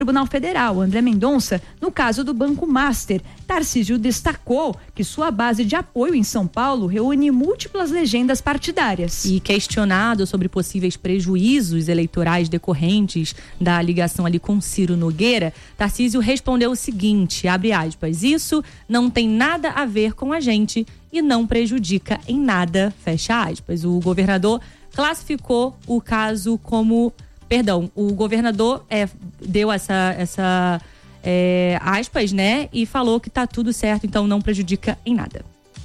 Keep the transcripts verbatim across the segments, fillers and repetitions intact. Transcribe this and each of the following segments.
Tribunal Federal, André Mendonça, no caso do Banco Master. Tarcísio destacou que sua base de apoio em São Paulo reúne múltiplas legendas partidárias. E questionado sobre possíveis prejuízos eleitorais decorrentes da ligação ali com Ciro Nogueira, Tarcísio respondeu o seguinte, abre aspas, isso não tem nada a ver com a gente e não prejudica em nada, fecha aspas. O governador classificou o caso como... Perdão, o governador é, deu essa, essa é, aspas, né? E falou que tá tudo certo, então não prejudica em nada.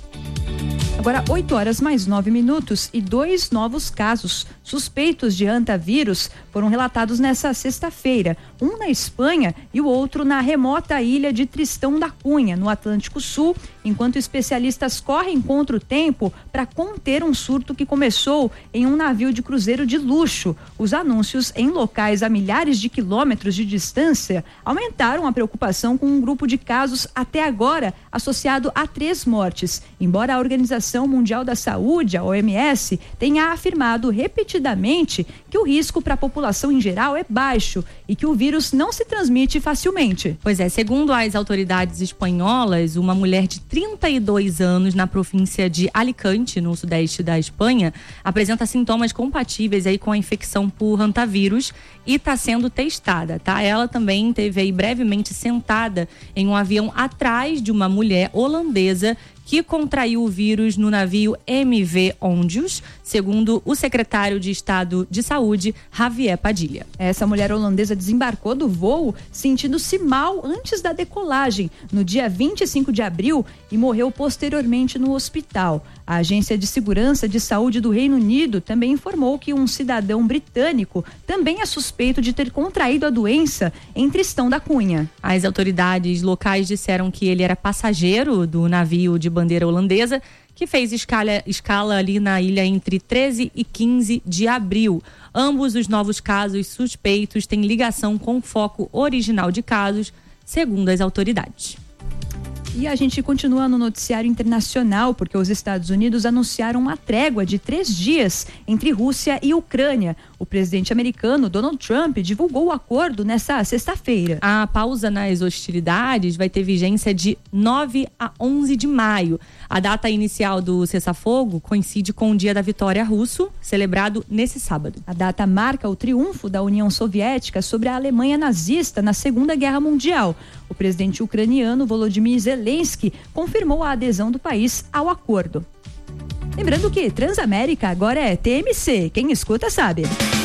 Agora, oito horas mais nove minutos e dois novos casos suspeitos de hantavírus foram relatados nessa sexta-feira. Um na Espanha e o outro na remota ilha de Tristão da Cunha, no Atlântico Sul, enquanto especialistas correm contra o tempo para conter um surto que começou em um navio de cruzeiro de luxo. Os anúncios em locais a milhares de quilômetros de distância aumentaram a preocupação com um grupo de casos até agora associado a três mortes, embora a Organização Mundial da Saúde, a O M S, tenha afirmado repetidamente que o risco para a população em geral é baixo e que o vírus não se transmite facilmente. Pois é, segundo as autoridades espanholas, uma mulher de trinta e dois anos na província de Alicante, no sudeste da Espanha, apresenta sintomas compatíveis aí com a infecção por hantavírus e está sendo testada, tá? Ela também teve aí brevemente sentada em um avião atrás de uma mulher holandesa que contraiu o vírus no navio M V Ondius, segundo o secretário de Estado de Saúde, Javier Padilha. Essa mulher holandesa desembarcou do voo sentindo-se mal antes da decolagem, no dia vinte e cinco de abril, e morreu posteriormente no hospital. A Agência de Segurança de Saúde do Reino Unido também informou que um cidadão britânico também é suspeito de ter contraído a doença em Tristão da Cunha. As autoridades locais disseram que ele era passageiro do navio de bandeira holandesa, que fez escala, escala ali na ilha entre treze e quinze de abril. Ambos os novos casos suspeitos têm ligação com o foco original de casos, segundo as autoridades. E a gente continua no noticiário internacional, porque os Estados Unidos anunciaram uma trégua de três dias entre Rússia e Ucrânia. O presidente americano Donald Trump divulgou o acordo nesta sexta-feira. A pausa nas hostilidades vai ter vigência de nove a onze de maio. A data inicial do cessar-fogo coincide com o Dia da Vitória Russo, celebrado nesse sábado. A data marca o triunfo da União Soviética sobre a Alemanha nazista na Segunda Guerra Mundial. O presidente ucraniano Volodymyr Zelensky confirmou a adesão do país ao acordo. Lembrando que Transamérica agora é T M C, quem escuta sabe.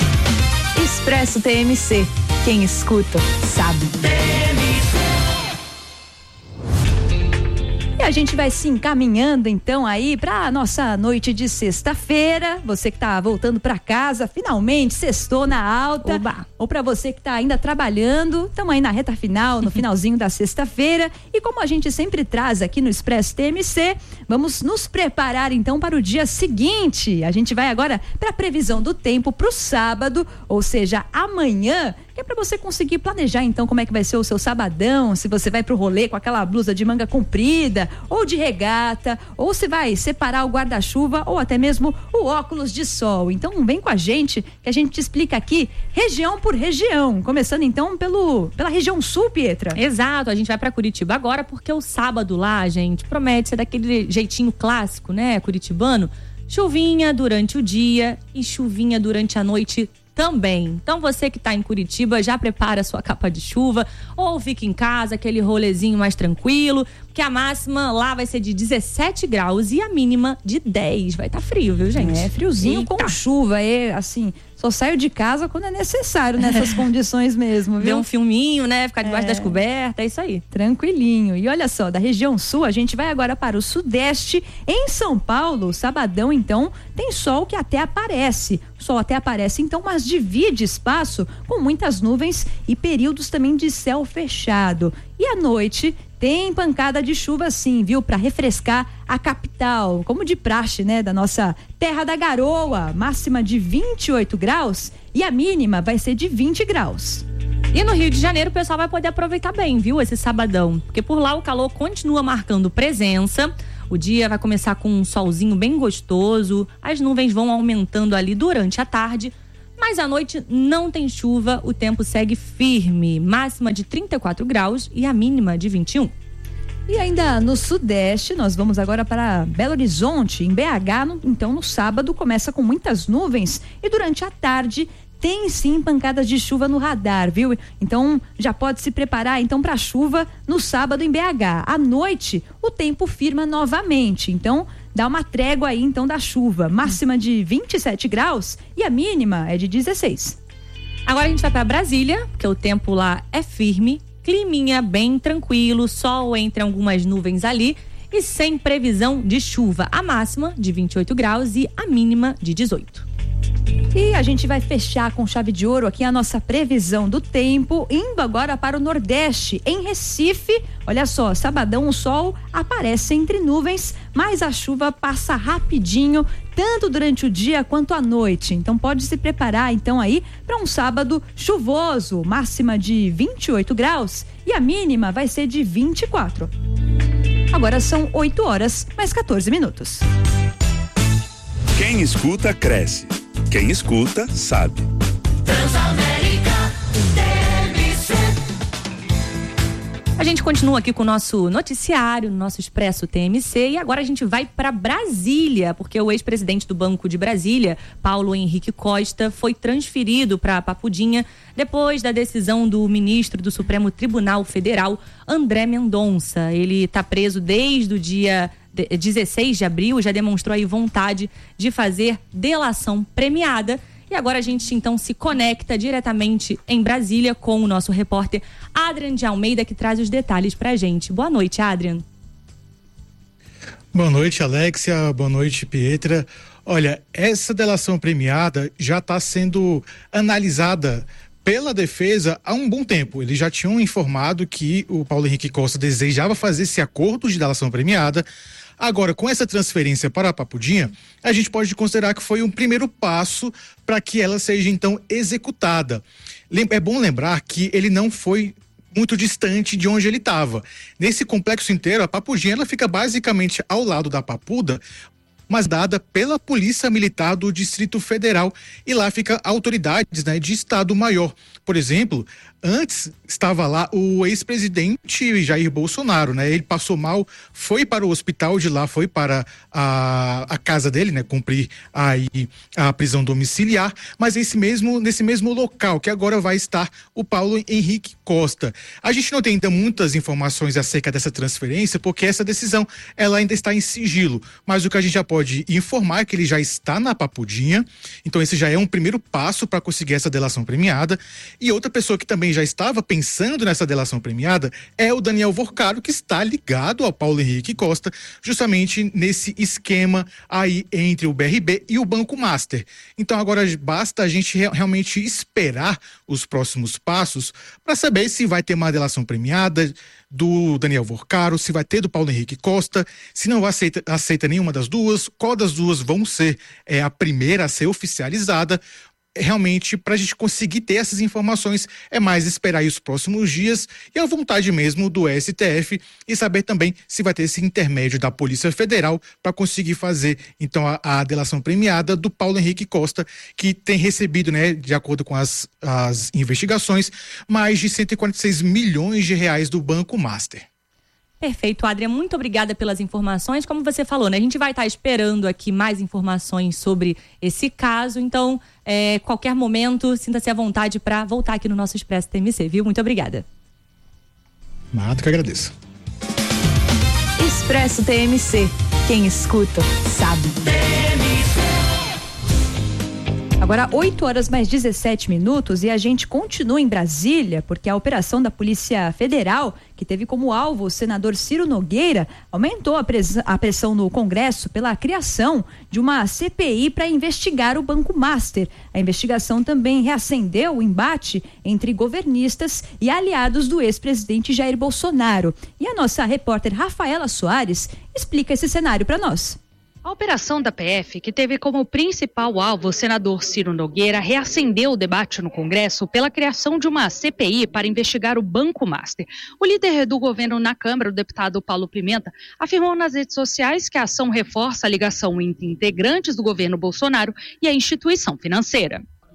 Expresso T M C, quem escuta sabe. E a gente vai se encaminhando então aí para a nossa noite de sexta-feira. Você que tá voltando para casa, finalmente sextou na alta. Oba. Ou para você que tá ainda trabalhando, estamos aí na reta final, no finalzinho da sexta-feira. E como a gente sempre traz aqui no Expresso T M C, vamos nos preparar então para o dia seguinte. A gente vai agora para a previsão do tempo para o sábado, ou seja, amanhã. Que é para você conseguir planejar então como é que vai ser o seu sabadão, se você vai pro rolê com aquela blusa de manga comprida ou de regata, ou se vai separar o guarda-chuva ou até mesmo o óculos de sol. Então vem com a gente que a gente te explica aqui região por região, começando então pelo, pela região sul, Pietra. Exato, a gente vai para Curitiba agora porque o sábado lá, gente, promete ser daquele jeitinho clássico, né, curitibano, chuvinha durante o dia e chuvinha durante a noite também. Então você que está em Curitiba, já prepara a sua capa de chuva ou fica em casa, aquele rolezinho mais tranquilo, que a máxima lá vai ser de dezessete graus e a mínima de dez. Vai estar tá frio, viu, gente? É, friozinho. Eita. Com chuva, é assim, só saio de casa quando é necessário nessas condições mesmo, viu? Ver um filminho, né? Ficar debaixo é. das cobertas, é isso aí. Tranquilinho. E olha só, da região sul, a gente vai agora para o sudeste. Em São Paulo, sabadão, então, tem sol que até aparece. O sol até aparece, então, mas divide espaço com muitas nuvens e períodos também de céu fechado. E à noite tem pancada de chuva sim, viu? Para refrescar a capital, como de praxe, né? Da nossa terra da garoa, máxima de vinte e oito graus e a mínima vai ser de vinte graus. E no Rio de Janeiro o pessoal vai poder aproveitar bem, viu? Esse sabadão, porque por lá o calor continua marcando presença. O dia vai começar com um solzinho bem gostoso, as nuvens vão aumentando ali durante a tarde, Mas à noite não tem chuva, o tempo segue firme, máxima de trinta e quatro graus e a mínima de vinte e um. E ainda no sudeste, nós vamos agora para Belo Horizonte, em B H, no, então no sábado começa com muitas nuvens e durante a tarde tem sim pancadas de chuva no radar, viu? Então já pode se preparar então para chuva no sábado em B H. À noite o tempo firma novamente, então dá uma trégua aí então da chuva, máxima de vinte e sete graus e a mínima é de dezesseis. Agora a gente vai para Brasília, porque o tempo lá é firme, climinha bem tranquilo, sol entre algumas nuvens ali e sem previsão de chuva. A máxima de vinte e oito graus e a mínima de dezoito. E a gente vai fechar com chave de ouro aqui a nossa previsão do tempo, indo agora para o Nordeste, em Recife. Olha só, sabadão o sol aparece entre nuvens, mas a chuva passa rapidinho, tanto durante o dia quanto à noite. Então pode se preparar então aí para um sábado chuvoso, máxima de vinte e oito graus e a mínima vai ser de vinte e quatro. Agora são oito horas mais quatorze minutos. Quem escuta, cresce. Quem escuta, sabe. Transamérica T M C. A gente continua aqui com o nosso noticiário, no nosso Expresso T M C, e agora a gente vai para Brasília, porque o ex-presidente do Banco de Brasília, Paulo Henrique Costa, foi transferido para Papudinha depois da decisão do ministro do Supremo Tribunal Federal, André Mendonça. Ele está preso desde o dia dezesseis de abril e já demonstrou aí vontade de fazer delação premiada. E agora a gente então se conecta diretamente em Brasília com o nosso repórter Adrian de Almeida, que traz os detalhes pra gente. Boa noite, Adrian. Boa noite, Alexia. Boa noite, Pietra. Olha, essa delação premiada já está sendo analisada pela defesa há um bom tempo. Eles já tinham informado que o Paulo Henrique Costa desejava fazer esse acordo de delação premiada. Agora, com essa transferência para a Papudinha, a gente pode considerar que foi um primeiro passo para que ela seja, então, executada. É bom lembrar que ele não foi muito distante de onde ele estava. Nesse complexo inteiro, a Papudinha ela fica basicamente ao lado da Papuda, mas dada pela Polícia Militar do Distrito Federal, e lá fica autoridades, né, de Estado Maior. Por exemplo, antes estava lá o ex-presidente Jair Bolsonaro, né? Ele passou mal, foi para o hospital, de lá foi para a, a casa dele, né? Cumprir aí a prisão domiciliar, mas esse mesmo, nesse mesmo local que agora vai estar o Paulo Henrique Costa. A gente não tem ainda muitas informações acerca dessa transferência, porque essa decisão ela ainda está em sigilo, mas o que a gente já pode informar é que ele já está na Papudinha, então esse já é um primeiro passo para conseguir essa delação premiada. E outra pessoa que também já estava pensando nessa delação premiada é o Daniel Vorcaro, que está ligado ao Paulo Henrique Costa, justamente nesse esquema aí entre o B R B e o Banco Master. Então agora basta a gente re- realmente esperar os próximos passos para saber se vai ter uma delação premiada do Daniel Vorcaro, se vai ter do Paulo Henrique Costa, se não aceita, aceita nenhuma das duas, qual das duas vão ser é, a primeira a ser oficializada. Realmente, para a gente conseguir ter essas informações, é mais esperar aí os próximos dias e a vontade mesmo do S T F e saber também se vai ter esse intermédio da Polícia Federal para conseguir fazer, então, a, a delação premiada do Paulo Henrique Costa, que tem recebido, né, de acordo com as, as investigações, mais de cento e quarenta e seis milhões de reais do Banco Master. Perfeito, Adrian, muito obrigada pelas informações. Como você falou, né, a gente vai estar esperando aqui mais informações sobre esse caso, então, é, qualquer momento, sinta-se à vontade para voltar aqui no nosso Expresso T M C, viu? Muito obrigada. Nada, que agradeço. Expresso T M C. Quem escuta, sabe. Agora, oito horas mais dezessete minutos e a gente continua em Brasília, porque a operação da Polícia Federal, que teve como alvo o senador Ciro Nogueira, aumentou a, pres- a pressão no Congresso pela criação de uma C P I para investigar o Banco Master. A investigação também reacendeu o embate entre governistas e aliados do ex-presidente Jair Bolsonaro. E a nossa repórter Rafaela Soares explica esse cenário para nós. A operação da P F, que teve como principal alvo o senador Ciro Nogueira, reacendeu o debate no Congresso pela criação de uma C P I para investigar o Banco Master. O líder do governo na Câmara, o deputado Paulo Pimenta, afirmou nas redes sociais que a ação reforça a ligação entre integrantes do governo Bolsonaro e a instituição financeira.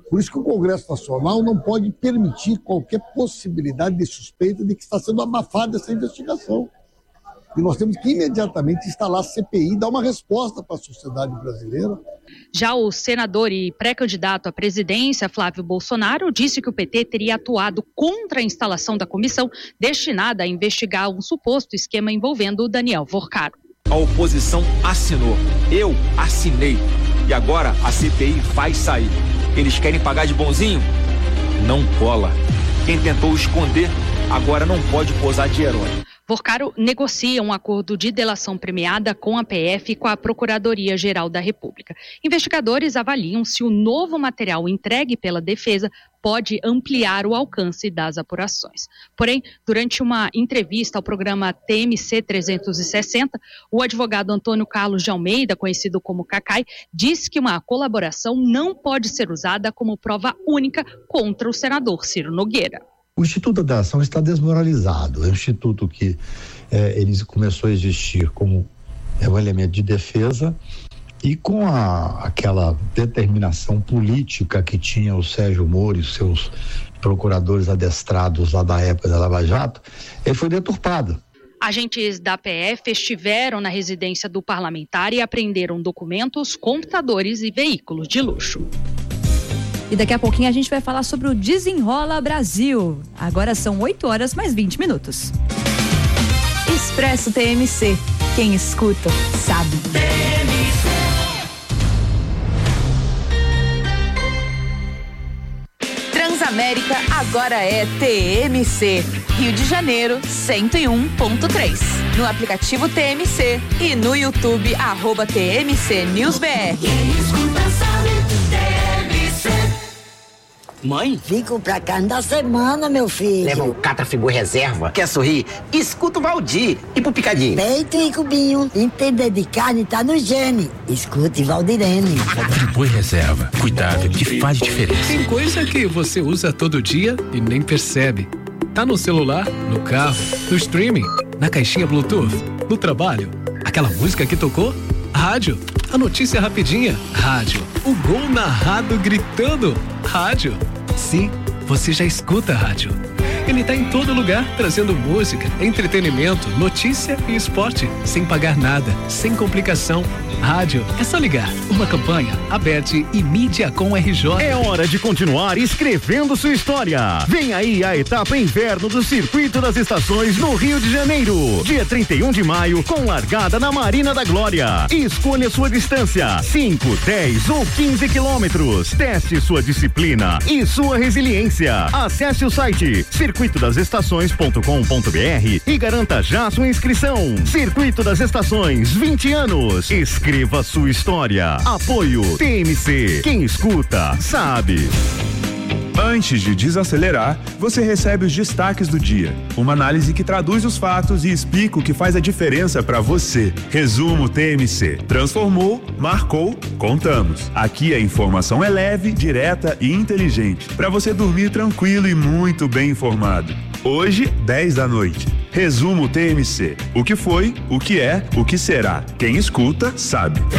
Por isso que o Congresso Nacional não pode permitir qualquer possibilidade de suspeita de que está sendo abafada essa investigação. E nós temos que imediatamente instalar a C P I e dar uma resposta para a sociedade brasileira. Já o senador e pré-candidato à presidência, Flávio Bolsonaro, disse que o P T teria atuado contra a instalação da comissão destinada a investigar um suposto esquema envolvendo o Daniel Vorcaro. A oposição assinou, eu assinei, e agora a C P I vai sair. Eles querem pagar de bonzinho? Não cola. Quem tentou esconder, agora não pode posar de herói. Vorcaro negocia um acordo de delação premiada com a P F e com a Procuradoria-Geral da República. Investigadores avaliam se o novo material entregue pela defesa pode ampliar o alcance das apurações. Porém, durante uma entrevista ao programa T M C trezentos e sessenta, o advogado Antônio Carlos de Almeida, conhecido como Cacai, disse que uma colaboração não pode ser usada como prova única contra o senador Ciro Nogueira. O Instituto da Ação está desmoralizado. É um instituto que é, ele começou a existir como é, um elemento de defesa e com a, aquela determinação política que tinha o Sérgio Moro e seus procuradores adestrados lá da época da Lava Jato, ele foi deturpado. Agentes da P F estiveram na residência do parlamentar e apreenderam documentos, computadores e veículos de luxo. E daqui a pouquinho a gente vai falar sobre o Desenrola Brasil. Agora são oito horas mais vinte minutos. Expresso T M C. Quem escuta, sabe. Transamérica agora é T M C. Rio de Janeiro, cento e um ponto três. No aplicativo T M C e no YouTube, arroba T M C News B R. Quem escuta sabe, T M C. Mãe? Vim comprar carne da semana, meu filho. Leva um Catrafigura reserva. Quer sorrir? Escuta o Valdir. E pro picadinho? Peito e cubinho. Entender de carne tá no gene. Escute Valdirene. Friboi reserva. Cuidado que faz diferença. Tem coisa que você usa todo dia e nem percebe. Tá no celular, no carro, no streaming, na caixinha Bluetooth, no trabalho. Aquela música que tocou? Rádio. A notícia rapidinha? Rádio. O gol narrado gritando? Rádio. Sim, você já escuta a rádio. Ele tá em todo lugar, trazendo música, entretenimento, notícia e esporte, sem pagar nada, sem complicação. Rádio, é só ligar. Uma campanha, Aberte e Mídia com R J. É hora de continuar escrevendo sua história. Vem aí a etapa inverno do Circuito das Estações no Rio de Janeiro. Dia trinta e um de maio, com largada na Marina da Glória. Escolha sua distância, cinco, dez ou quinze quilômetros. Teste sua disciplina e sua resiliência. Acesse o site circuito das estações ponto com ponto b r e garanta já sua inscrição. Circuito das Estações, vinte anos. Escreva sua história. Apoio T M C. Quem escuta, sabe. Antes de desacelerar, você recebe os destaques do dia. Uma análise que traduz os fatos e explica o que faz a diferença para você. Resumo T M C. Transformou, marcou, contamos. Aqui a informação é leve, direta e inteligente, para você dormir tranquilo e muito bem informado. Hoje, dez da noite. Resumo T M C. O que foi, o que é, o que será. Quem escuta, sabe.